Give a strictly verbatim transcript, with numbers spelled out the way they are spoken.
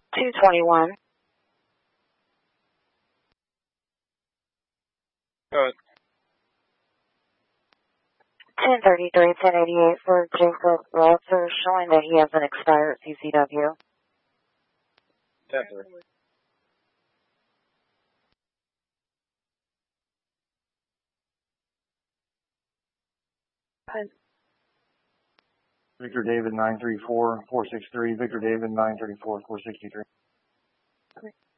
two twenty-one. Go ahead. ten thirty-three, ten eighty-eight for Jacob Walter, showing that he has an expired C C W. ten three. Victor David nine three four, four six three, Victor David nine three four, four six three.